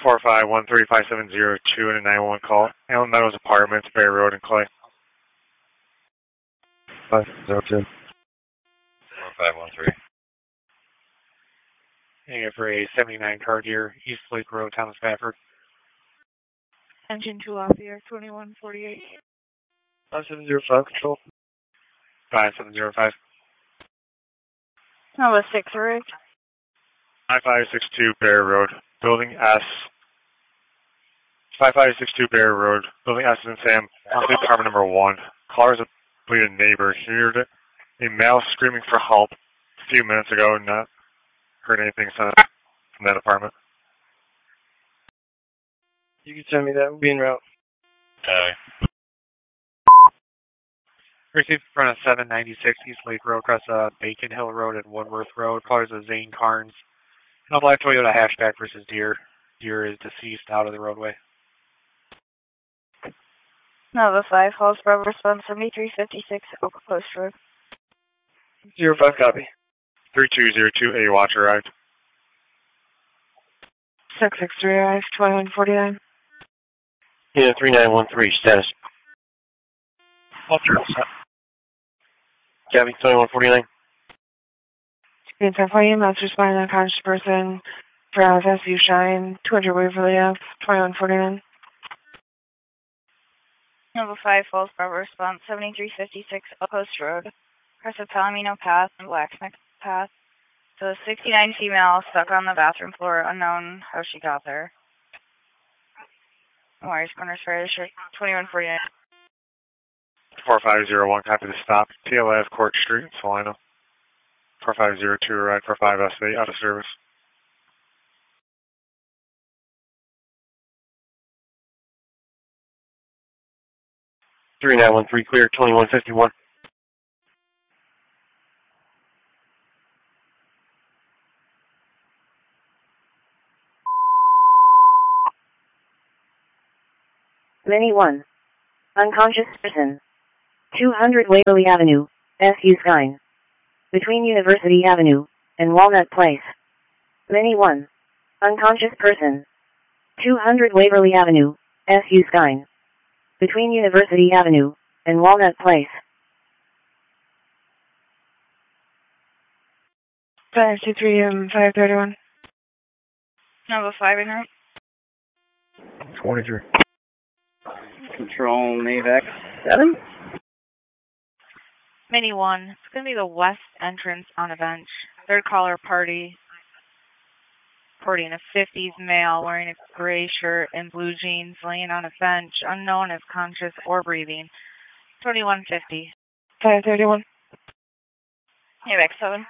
4513-570-2 and a 911 call. Allen Meadows Apartments, Bay Road in Clay. 502. 4513. Negative for a 79 car deer, East Lake Road, Thomas Bafford. Engine 2 off the air, 2148. 5705, control. 5705. Number 6 arrived. 5562 Bear Road, Building S. 5562 Bear Road, Building S in Sam, apartment number 1. Callers a bleeding neighbor heard a male screaming for help a few minutes ago and not heard anything from that apartment. You can send me that. We'll be en route. Received in front of 796 East Lake Road, across Bacon Hill Road and Woodworth Road. Callers of Zane Carnes. An black Toyota hatchback versus deer. Deer is deceased out of the roadway. Number 5, Halls Bravo, response 7356, Oak Post Road. 05, copy. 3202 A Watch arrived. 663 arrived, 2149. Yeah, 3913, status. Copy, 2149. Speed 1040, must respond to an unconscious person. Browse SU Shine, 200 Waverly Ave, 2149. Number 5, Falls Bravo, response 7356, Post Road. Across the Palomino Path and Blacksmith Path. So 69 female stuck on the bathroom floor, unknown how she got there. Wires Corners Fire District, 2149. 4501, copy the stop. TLF Court Street, Salina. 4502, arrived for 5S8, out of service. Three 913 clear, 2151. Mini 1. Unconscious person. 200 Waverly Avenue, SU Skyne. Between University Avenue and Walnut Place. Mini 1. Unconscious person. 200 Waverly Avenue, SU Skyne. Between University Avenue and Walnut Place. 523 531. Number 5 in route. 23. Control NAVX 7. Mini 1. It's going to be the west entrance on a bench. Third caller party. Reporting a 50s male wearing a gray shirt and blue jeans laying on a bench, unknown if conscious or breathing. 2150. 531. NAVX 7.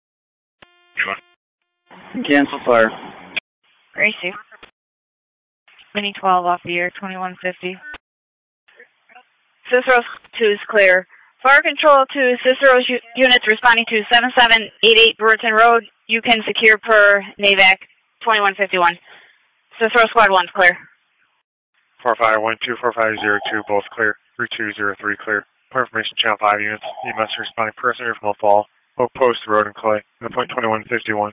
Cancel fire. Gray suit. Mini 12 off the air, 2150. Cicero 2 is clear. Fire control to Cicero's units responding to 7788 Brewerton Road. You can secure per NAVAC 2151. Cicero Squad 1's clear. 4512, 4502, both clear. 3203 clear. For information, Channel 5 units. EMS responding person here from the fall. Oak Post Road in Clay. The point 2151.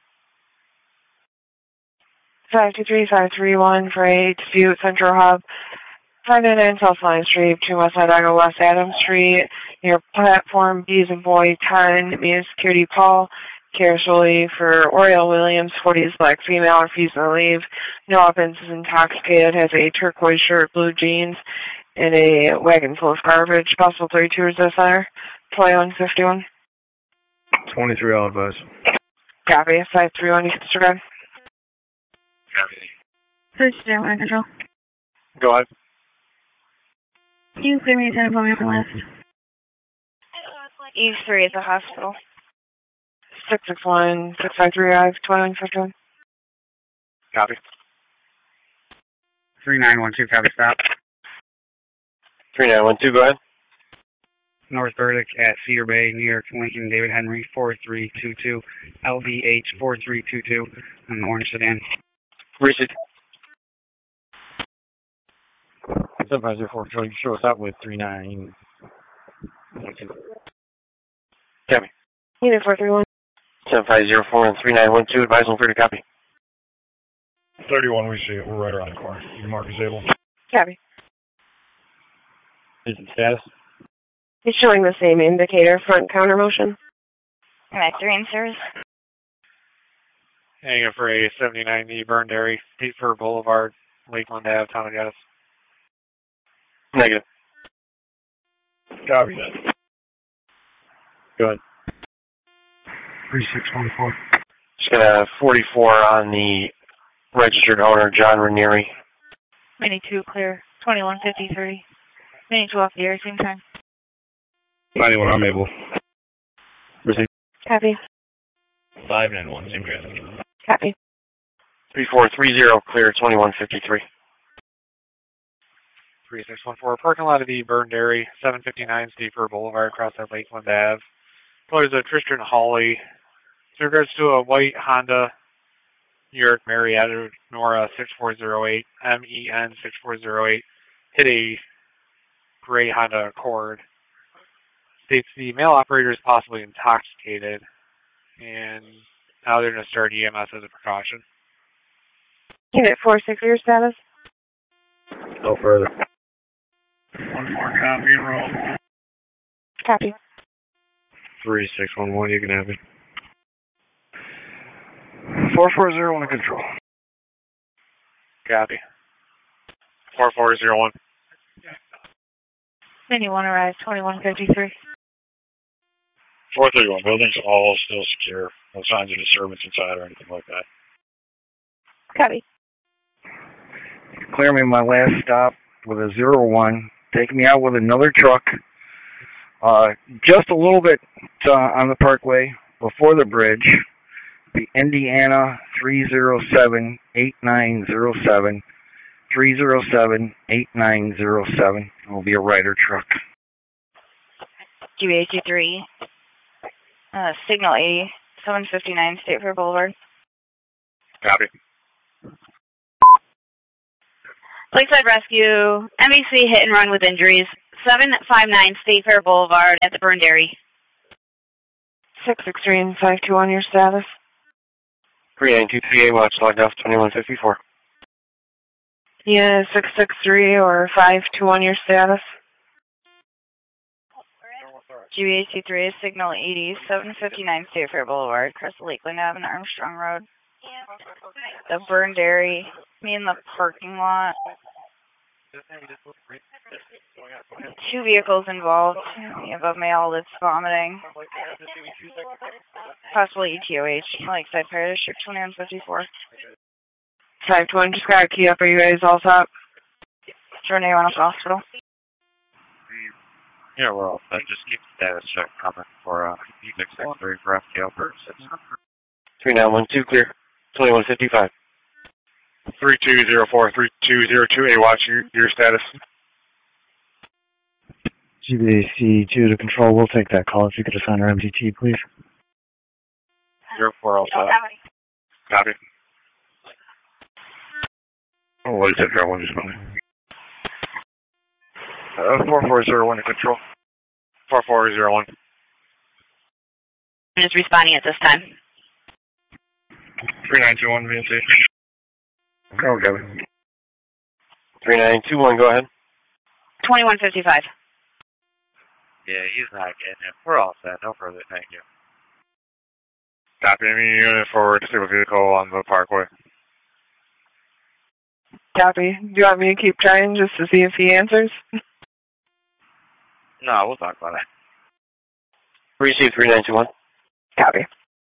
523 531 for a dispute Central Hub. 599 South Line Street, 2 West Idaho, West Adams Street, near platform B's and Boy 10, media security Paul, casually for Oriole Williams, 40s black female, refusing to leave. No offense, is intoxicated, has a turquoise shirt, blue jeans, and a wagon full of garbage. Possible 32 is this center, 2151. 23, I'll advise. Copy, 531, you can disregard. Copy. Search down, control. Go ahead. You clear me 10 for me for last. Eve 3 at the hospital. 661 653 2151. Copy. 3912, copy stop. 3912, go ahead. North Burdick at Cedar Bay, New York, Lincoln, David Henry, 4322, LVH 4322, an orange sedan. Receipt. 7504, you show us out with 39. Copy. Unit 431. 7504 and 3912, advise on for the copy. 31, we see it. We're right around the corner. You can mark Zabel. Copy. Is it status? It's showing the same indicator, front counter motion. Factory in service. Hanging for a 79D Burn Dairy, Deeper Boulevard, Lakeland Ave, Town of Gaddis. Negative. Copy that. Go ahead. 3614. Just got a 44 on the registered owner, John Ranieri. Mini 2 clear. 2153. Mini 2 off the air, same time. 91, I'm able. Receive. Copy. 591, same traffic. Copy. 3430, clear, 2153. 3614, parking lot of the Burn Dairy, 759 Steeper Boulevard, across at Lakeland Ave. Colors of Tristan Hawley. In regards to a white Honda New York Marietta Nora 6408, MEN 6408, hit a gray Honda Accord. States the male operator is possibly intoxicated, and now they're going to start EMS as a precaution. Unit 46, your status? No further. One more copy and roll. Copy. 3611, you can have it. 4401 in control. Copy. 4401. Mini 1 arrives, 2153. 431, buildings all still secure. No signs of disturbance inside or anything like that. Copy. Clear me my last stop with a 01. Take me out with another truck. Just a little bit on the parkway before the bridge. The Indiana 307-8907. 307-8907. It will be a Ryder truck. GBA23. Signal 80. 759 State Fair Boulevard. Copy. Lakeside Rescue. NBC hit and run with injuries. 759 State Fair Boulevard at the Burn Dairy. 6 Extreme 521, your status? 3923A watch logged off 2154. Yeah, 663 or 521, your status? GBA23 Signal 80, 759 State Fair Boulevard, across Lakeland Ave and Armstrong Road. The Burn Dairy, me in the parking lot. 2 vehicles involved. We have a male that's vomiting. Possibly ETOH. Lakeside Fire District 2154. 521, just got a key up. Are you guys all set? Journey on to hospital. Yeah, we're all set. Just keep status check coming for 663 for FTL purposes. 3912 clear. 2155. 3204-3202, A watch, your status. GBAC 2 to control. We'll take that call. If you could assign our MGT, please. 04 all set. Copy. Oh, what is that? Drop one just a minute. 4401 to control. 4401. Is responding at this time. 3921, VNC. Oh, Kevin. 3921, go ahead. 2155. Yeah, he's not getting it. We're all set. No further. Thank you. Copy. Any unit forward to see a vehicle on the parkway. Copy. Do you want me to keep trying just to see if he answers? No, we'll talk about it. Receive 3921. Copy.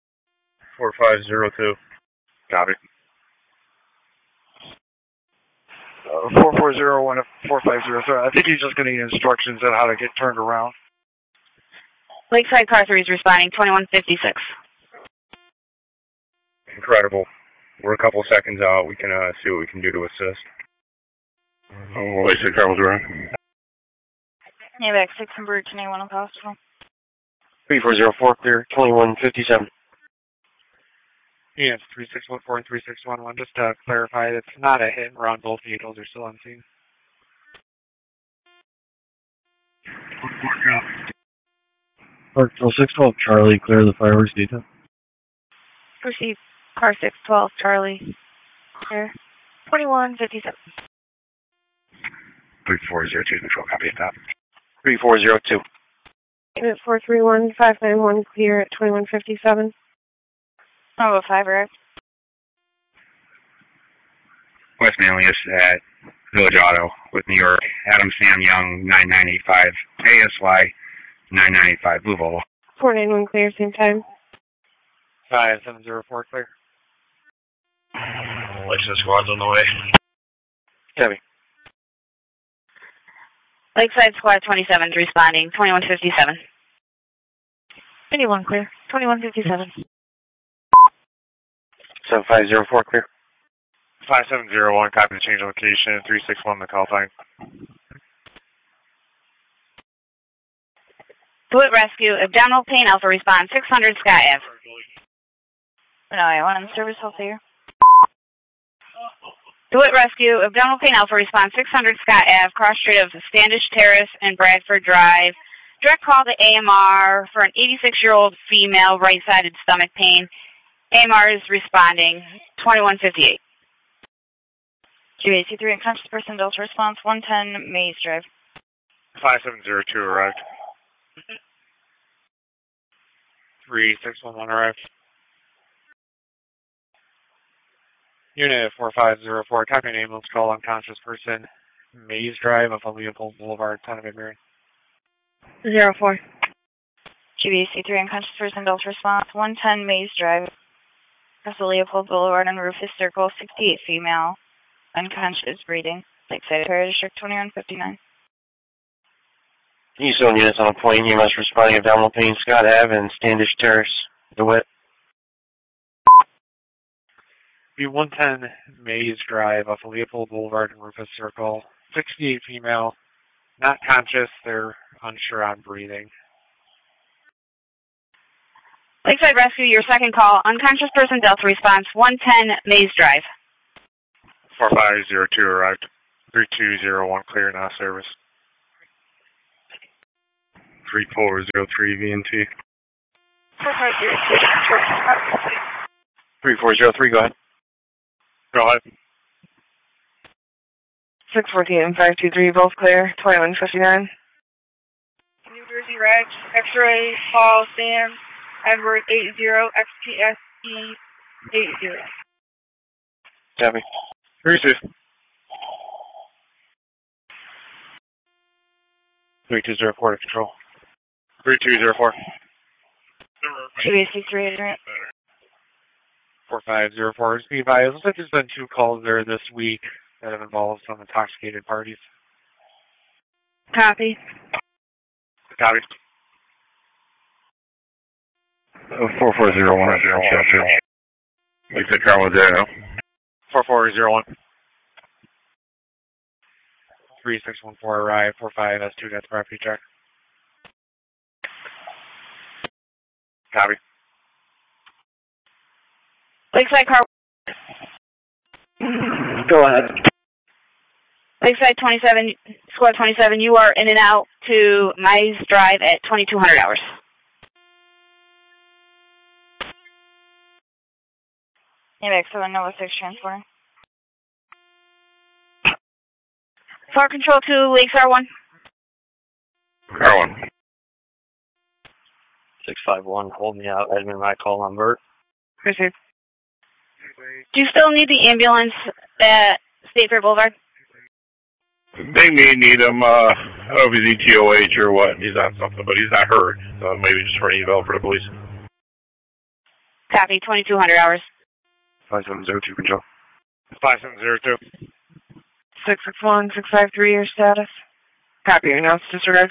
4502. Copy. 4401 to 4503. I think he's just going to need instructions on how to get turned around. Lakeside Car 3 is responding, 2156. Incredible. We're a couple seconds out. We can see what we can do to assist. Oh, they said Carmel's around. Navac 6 and Burton A1 of hospital. 3404 clear. 2157. Yes, 3614 and 3611. Just to clarify, it's not a hit and run. Both vehicles are still unseen. Parkville 612 Charlie, clear the fireworks detail. Proceed. Car 612, Charlie. Clear. 2157. 3402 control, copy at that. 3402. Unit 431591 clear at 2157. Oh, 5 Rick. West Manlius at Village Auto with New York. Adam Sam Young, 9985. ASY, 9985. Blue Volvo. 491 clear, same time. 5704 clear. Lexus squad's on the way. Copy. Lakeside Squad 27 is responding. 2157. 21 clear. 2157. 7504 clear. 5701, copy the change of location. 361 the call sign. DeWitt Rescue, abdominal pain, Alpha response, 600 Scott Ave. No, I want on the service hold here. DeWitt Rescue, abdominal pain, Alpha response, 600 Scott Ave, cross street of Standish Terrace and Bradford Drive. Direct call to AMR for an 86-year-old female, right-sided stomach pain. AMR is responding, 2158. GAC3, unconscious person, Delta response, 110 Maze Drive. 5702 arrived. 3611 arrived. Unit 4504, copy an ambulance call, unconscious person, Maze Drive off of Leopold Boulevard, Town of Mid-Marion. 04. GBC3, unconscious person, Delta response, 110 Maze Drive, across the Leopold Boulevard and Rufus Circle, 68 female, unconscious, breathing, Lakeside Area District 2159. Eastern units on a point, EMS responding abdominal pain, Scott Ave and Standish Terrace, DeWitt. B110 Maze Drive off of Leopold Boulevard and Rufus Circle, 68 female, not conscious, they're unsure on breathing. Lakeside Rescue, your second call, unconscious person, Delta response, 110 Maze Drive. 4502 arrived. 3201 clear, now service. 3403 VNT. 3403, go ahead. Go ahead. 614 and 523, both clear, 2159. New Jersey Reg, X-ray, Paul, Sam, Edward 80, XPSE 80. Copy. Receive. 3204 to control. 3204. GBC3, 4504. Be advised, looks like there's been 2 calls there this week that have involved some intoxicated parties. Copy. Copy. 4401, you said Carl was there, no? 4401. 3614 arrived. 45S2, that's property check. Copy. Lakeside car. Go ahead. Lakeside 27, Squad 27, you are in and out to Maze Drive at 2200 hours. AMX 706 transporting. Fire control to Lakes R1. R1. 651, hold me out. Edmund, my call on Bert. Receive. Do you still need the ambulance at State Fair Boulevard? They may need him, I don't know if he's ETOH or what. He's on something, but he's not hurt. So maybe just for an eval for the police. Copy, 2200 hours. 5702 control. 5702. 661, 653, your status. Copy, announced disregard.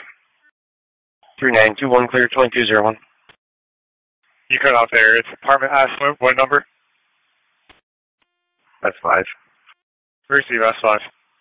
3921 clear, 2201. You cut off there. It's apartment S. What number? That's 5. Receive S5.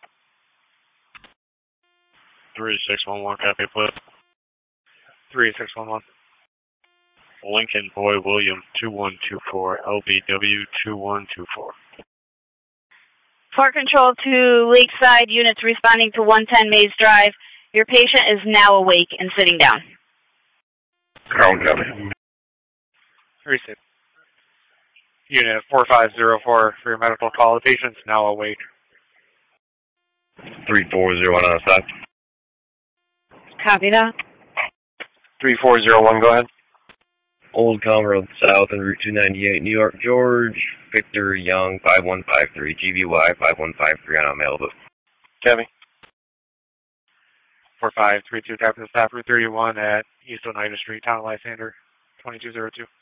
3611, copy, please. 3611. Lincoln Boy William 2124, LBW 2124. Fire control to Lakeside units responding to 110 Maze Drive. Your patient is now awake and sitting down. Carl, copy. Receive. Unit 4504 for your medical call. The patient's now awake. 3401 on the side. Copy that. 3401, go ahead. Old Calm Road South and Route 298, New York, George, Victor Young, 5153, GBY 5153 on unavailable. Kevin. 4532, captain of staff, Route 31 at East Oneida Street, Town of Lysander, 2202.